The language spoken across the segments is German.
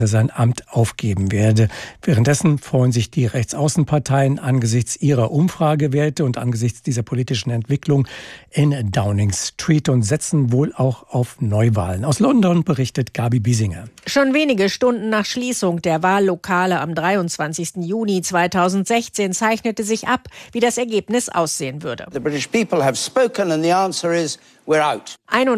sein Amt aufgeben werde. Währenddessen freuen sich die Rechtsaußenparteien angesichts ihrer Umfragewerte und angesichts dieser politischen Entwicklung in Downing Street und setzen wohl auch auf Neuwahlen. Aus London berichtet Gabi Biesinger. Schon wenige Stunden nach Schließung der Wahllokale am 23. Juni 2016 zeichnete sich ab, wie das Ergebnis aussehen würde. The British people have spoken and the answer is we're out.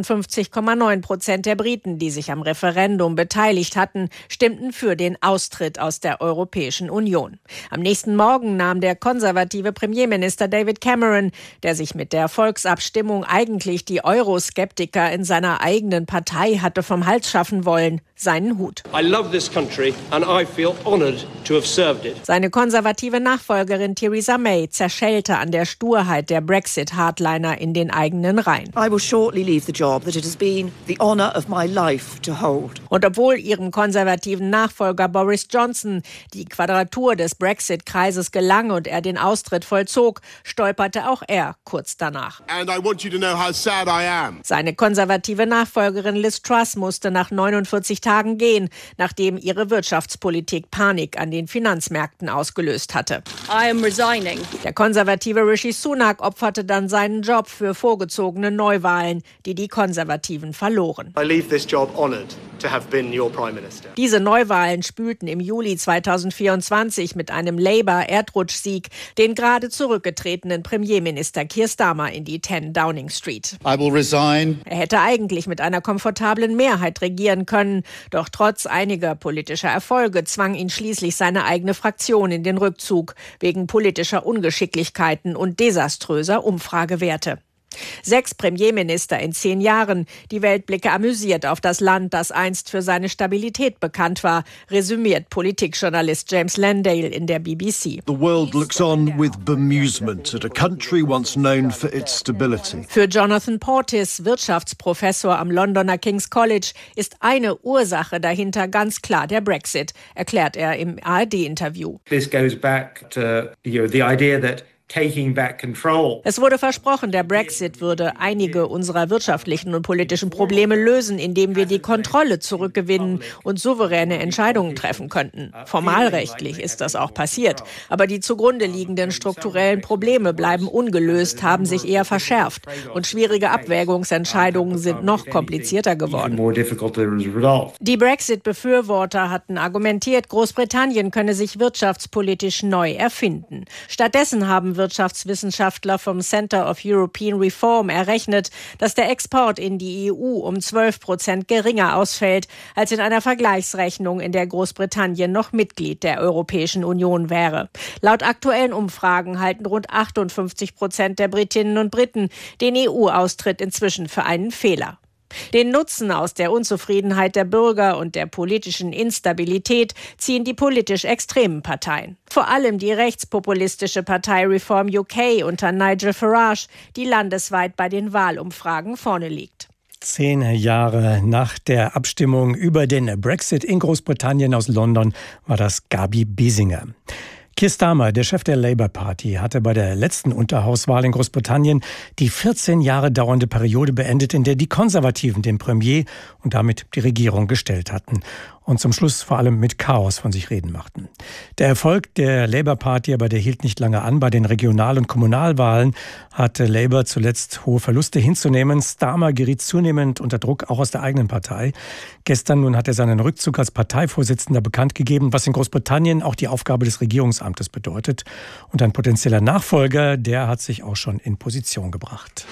51,9% der Briten, die sich am Referendum beteiligt hatten, stimmten für den Austritt aus der Europäischen Union. Am nächsten Morgen nahm der konservative Premierminister David Cameron, der sich mit der Volksabstimmung eigentlich die Euroskeptiker in seiner eigenen Partei hatte vom Hals schaffen wollen, seinen Hut. I love this country and I feel honored to have served it. Seine konservative Nachfolgerin Theresa May zerschellte an der Sturheit der Brexit-Hardliner in den eigenen Reihen. I will shortly leave the job that it has been the honor of my life to hold. Und obwohl ihrem konservativen Nachfolger Boris Johnson die Quadratur des Brexit-Kreises gelang und er den Austritt vollzog, stolperte auch er kurz danach. And I want you to know how sad I am. Seine konservative Nachfolgerin Liz Truss musste nach 49 Tagen gehen, nachdem ihre Wirtschaftspolitik Panik an den Finanzmärkten ausgelöst hatte. I am resigning. Der konservative Rishi Sunak opferte dann seinen Job für vorgezogene Neuwahlen, die die Konservativen verloren. I leave this job honored to have been your Prime Minister. Diese Neuwahlen spülten im Juli 2024 mit einem Labour-Erdrutschsieg den gerade zurückgetretenen Premierminister Keir Starmer in die 10 Downing Street. I will resign. Er hätte eigentlich mit einer komfortablen Mehrheit regieren können, doch trotz einiger politischer Erfolge zwang ihn schließlich seine eigene Fraktion in den Rückzug wegen politischer Ungeschicklichkeiten und desaströser Umfragewerte. 6 Premierminister in 10 Jahren. Die Welt blicke amüsiert auf das Land, das einst für seine Stabilität bekannt war, resümiert Politikjournalist James Landale in der BBC. The world looks on with bemusement at a country once known for its stability. Für Jonathan Portis, Wirtschaftsprofessor am Londoner King's College, ist eine Ursache dahinter ganz klar der Brexit, erklärt er im ARD-Interview. This goes back to the idea that taking back control. Es wurde versprochen, der Brexit würde einige unserer wirtschaftlichen und politischen Probleme lösen, indem wir die Kontrolle zurückgewinnen und souveräne Entscheidungen treffen könnten. Formalrechtlich ist das auch passiert. Aber die zugrunde liegenden strukturellen Probleme bleiben ungelöst, haben sich eher verschärft. Und schwierige Abwägungsentscheidungen sind noch komplizierter geworden. Die Brexit-Befürworter hatten argumentiert, Großbritannien könne sich wirtschaftspolitisch neu erfinden. Stattdessen haben Wirtschaftswissenschaftler vom Center of European Reform errechnet, dass der Export in die EU um 12% geringer ausfällt als in einer Vergleichsrechnung, in der Großbritannien noch Mitglied der Europäischen Union wäre. Laut aktuellen Umfragen halten rund 58% der Britinnen und Briten den EU-Austritt inzwischen für einen Fehler. Den Nutzen aus der Unzufriedenheit der Bürger und der politischen Instabilität ziehen die politisch extremen Parteien. Vor allem die rechtspopulistische Partei Reform UK unter Nigel Farage, die landesweit bei den Wahlumfragen vorne liegt. 10 Jahre nach der Abstimmung über den Brexit in Großbritannien aus London war das Gabi Biesinger. Keir Starmer, der Chef der Labour Party, hatte bei der letzten Unterhauswahl in Großbritannien die 14 Jahre dauernde Periode beendet, in der die Konservativen den Premier und damit die Regierung gestellt hatten und zum Schluss vor allem mit Chaos von sich reden machten. Der Erfolg der Labour Party aber, der hielt nicht lange an. Bei den Regional- und Kommunalwahlen hatte Labour zuletzt hohe Verluste hinzunehmen. Starmer geriet zunehmend unter Druck, auch aus der eigenen Partei. Gestern nun hat er seinen Rückzug als Parteivorsitzender bekannt gegeben, was in Großbritannien auch die Aufgabe des Regierungsamtes bedeutet. Und ein potenzieller Nachfolger, der hat sich auch schon in Position gebracht.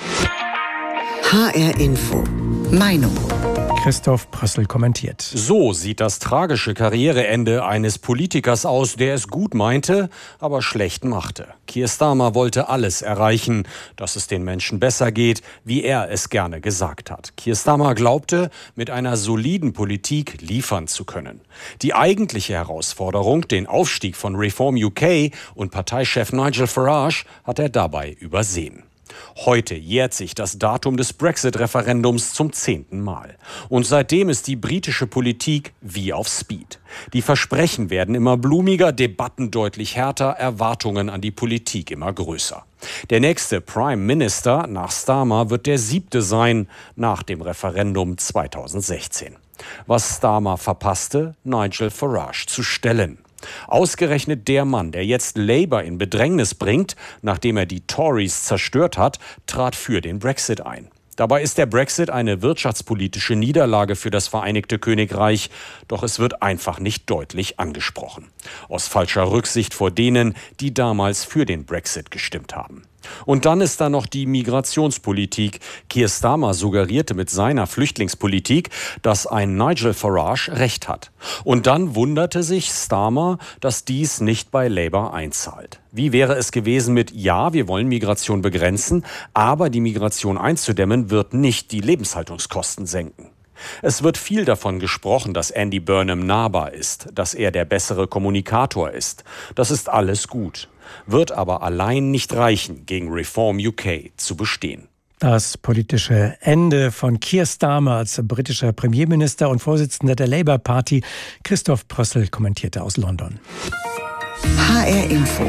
HR Info. Meinung. Christoph Prössl kommentiert. So sieht das tragische Karriereende eines Politikers aus, der es gut meinte, aber schlecht machte. Keir Starmer wollte alles erreichen, dass es den Menschen besser geht, wie er es gerne gesagt hat. Keir Starmer glaubte, mit einer soliden Politik liefern zu können. Die eigentliche Herausforderung, den Aufstieg von Reform UK und Parteichef Nigel Farage, hat er dabei übersehen. Heute jährt sich das Datum des Brexit-Referendums zum 10. Mal. Und seitdem ist die britische Politik wie auf Speed. Die Versprechen werden immer blumiger, Debatten deutlich härter, Erwartungen an die Politik immer größer. Der nächste Prime Minister nach Starmer wird der 7. sein nach dem Referendum 2016. Was Starmer verpasste, Nigel Farage zu stellen. Ausgerechnet der Mann, der jetzt Labour in Bedrängnis bringt, nachdem er die Tories zerstört hat, trat für den Brexit ein. Dabei ist der Brexit eine wirtschaftspolitische Niederlage für das Vereinigte Königreich, doch es wird einfach nicht deutlich angesprochen. Aus falscher Rücksicht vor denen, die damals für den Brexit gestimmt haben. Und dann ist da noch die Migrationspolitik. Keir Starmer suggerierte mit seiner Flüchtlingspolitik, dass ein Nigel Farage recht hat. Und dann wunderte sich Starmer, dass dies nicht bei Labour einzahlt. Wie wäre es gewesen mit, ja, wir wollen Migration begrenzen, aber die Migration einzudämmen wird nicht die Lebenshaltungskosten senken. Es wird viel davon gesprochen, dass Andy Burnham nahbar ist, dass er der bessere Kommunikator ist. Das ist alles gut, wird aber allein nicht reichen, gegen Reform UK zu bestehen. Das politische Ende von Keir Starmer als britischer Premierminister und Vorsitzender der Labour Party. Christoph Prössl kommentierte aus London. HR Info.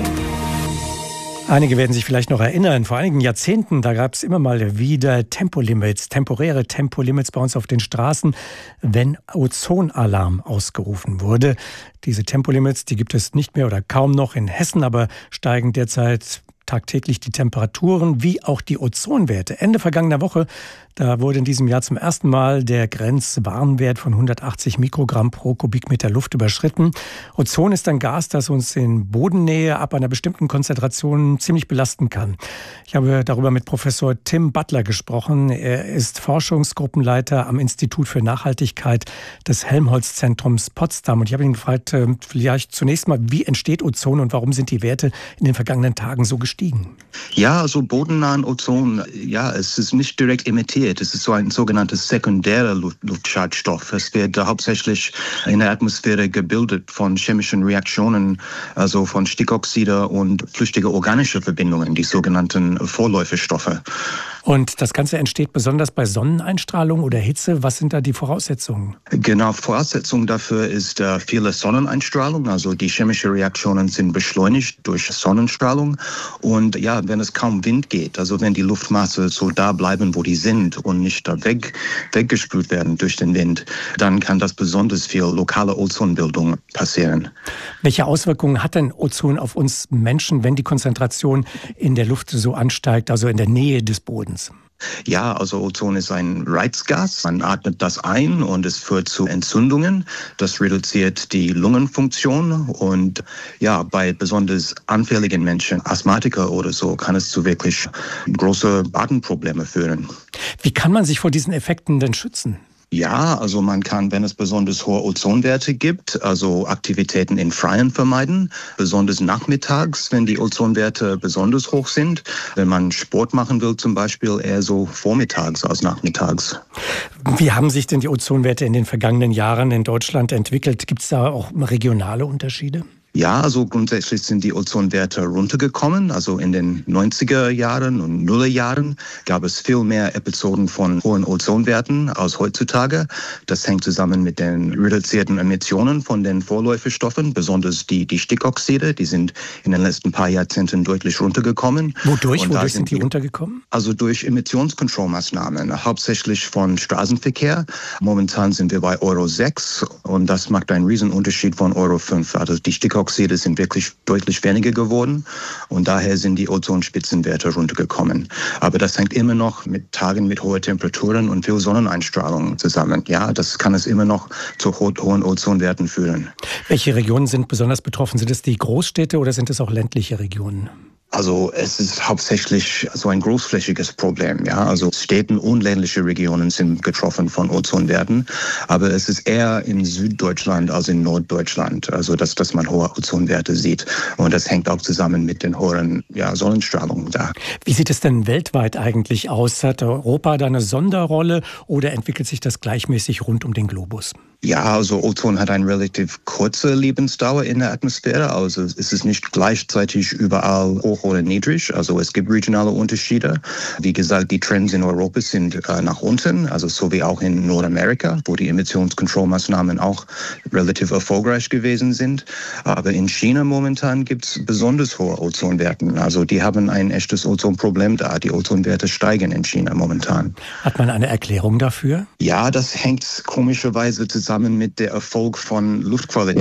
Einige werden sich vielleicht noch erinnern, vor einigen Jahrzehnten, da gab es immer mal wieder Tempolimits, temporäre Tempolimits bei uns auf den Straßen, wenn Ozonalarm ausgerufen wurde. Diese Tempolimits, die gibt es nicht mehr oder kaum noch in Hessen, aber steigen derzeit tagtäglich die Temperaturen wie auch die Ozonwerte. Ende vergangener Woche, da wurde in diesem Jahr zum ersten Mal der Grenzwarnwert von 180 Mikrogramm pro Kubikmeter Luft überschritten. Ozon ist ein Gas, das uns in Bodennähe ab einer bestimmten Konzentration ziemlich belasten kann. Ich habe darüber mit Professor Tim Butler gesprochen. Er ist Forschungsgruppenleiter am Institut für Nachhaltigkeit des Helmholtz-Zentrums Potsdam. Und ich habe ihn gefragt, vielleicht zunächst mal, wie entsteht Ozon und warum sind die Werte in den vergangenen Tagen so gestiegen? Ja, also bodennahen Ozon, ja, es ist nicht direkt emittiert. Es ist so ein sogenanntes sekundärer Luftschadstoff. Es wird hauptsächlich in der Atmosphäre gebildet von chemischen Reaktionen, also von Stickoxide und flüchtige organische Verbindungen, die sogenannten Vorläufestoffe. Und das Ganze entsteht besonders bei Sonneneinstrahlung oder Hitze. Was sind da die Voraussetzungen? Genau, Voraussetzung dafür ist viele Sonneneinstrahlung. Also die chemischen Reaktionen sind beschleunigt durch Sonnenstrahlung. Und ja, wenn es kaum Wind geht, also wenn die Luftmasse so da bleiben, wo die sind und nicht da weggespült werden durch den Wind, dann kann das besonders viel lokale Ozonbildung passieren. Welche Auswirkungen hat denn Ozon auf uns Menschen, wenn die Konzentration in der Luft so ansteigt, also in der Nähe des Bodens? Ja, also Ozon ist ein Reizgas. Man atmet das ein und es führt zu Entzündungen. Das reduziert die Lungenfunktion und ja, bei besonders anfälligen Menschen, Asthmatiker oder so, kann es zu wirklich große Atemprobleme führen. Wie kann man sich vor diesen Effekten denn schützen? Ja, also man kann, wenn es besonders hohe Ozonwerte gibt, also Aktivitäten im Freien vermeiden, besonders nachmittags, wenn die Ozonwerte besonders hoch sind. Wenn man Sport machen will zum Beispiel, eher so vormittags als nachmittags. Wie haben sich denn die Ozonwerte in den vergangenen Jahren in Deutschland entwickelt? Gibt es da auch regionale Unterschiede? Ja, also grundsätzlich sind die Ozonwerte runtergekommen. Also in den 90er Jahren und Nullerjahren gab es viel mehr Episoden von hohen Ozonwerten als heutzutage. Das hängt zusammen mit den reduzierten Emissionen von den Vorläuferstoffen, besonders die Stickoxide. Die sind in den letzten paar Jahrzehnten deutlich runtergekommen. Wodurch sind die runtergekommen? Also durch Emissionskontrollmaßnahmen, hauptsächlich von Straßenverkehr. Momentan sind wir bei Euro 6 und das macht einen riesen Unterschied von Euro 5. Also die Stickoxide sind wirklich deutlich weniger geworden und daher sind die Ozonspitzenwerte runtergekommen. Aber das hängt immer noch mit Tagen mit hohen Temperaturen und viel Sonneneinstrahlung zusammen. Ja, das kann es immer noch zu hohen Ozonwerten führen. Welche Regionen sind besonders betroffen? Sind es die Großstädte oder sind es auch ländliche Regionen? Also es ist hauptsächlich so ein großflächiges Problem. Ja, also Städten und ländliche Regionen sind getroffen von Ozonwerten, aber es ist eher in Süddeutschland als in Norddeutschland, also dass man hohe Ozonwerte sieht. Und das hängt auch zusammen mit den hohen Sonnenstrahlung da. Wie sieht es denn weltweit eigentlich aus? Hat Europa da eine Sonderrolle oder entwickelt sich das gleichmäßig rund um den Globus? Ja, also Ozon hat eine relativ kurze Lebensdauer in der Atmosphäre. Also es ist nicht gleichzeitig überall hoch oder niedrig. Also es gibt regionale Unterschiede. Wie gesagt, die Trends in Europa sind nach unten, also so wie auch in Nordamerika, wo die Emissionskontrollmaßnahmen auch relativ erfolgreich gewesen sind. Aber in China momentan gibt es besonders hohe Ozonwerte. Also die haben ein echtes Ozonproblem da. Die Ozonwerte steigen in China momentan. Hat man eine Erklärung dafür? Ja, das hängt komischerweise zusammen mit dem Erfolg von Luftqualität.